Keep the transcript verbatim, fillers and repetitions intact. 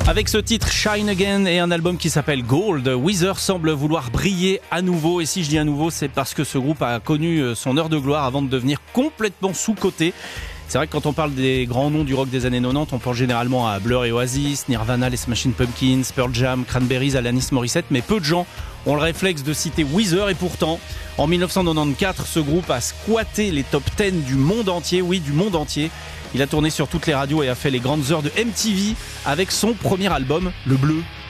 Avec ce titre Shine Again et un album qui s'appelle Gold, Weezer semble vouloir briller à nouveau. Et si je dis à nouveau, c'est parce que ce groupe a connu son heure de gloire avant de devenir complètement sous-coté. C'est vrai que quand on parle des grands noms du rock des années quatre-vingt-dix, on pense généralement à Blur et Oasis, Nirvana, les Smashing Pumpkins, Pearl Jam, Cranberries, Alanis Morissette, mais peu de gens ont le réflexe de citer Weezer. Et pourtant, en dix-neuf cent quatre-vingt-quatorze, ce groupe a squatté les top dix du monde entier, oui, du monde entier. Il a tourné sur toutes les radios et a fait les grandes heures de M T V avec son premier album, Le Bleu.